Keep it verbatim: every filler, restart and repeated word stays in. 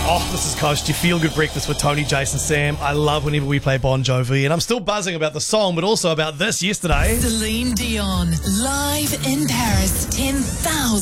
Oh, this is Coast, your feel-good breakfast with Tony, Jason, Sam. I love whenever we play Bon Jovi, and I'm still buzzing about the song, but also about this yesterday. Celine Dion, live in Paris, ten thousand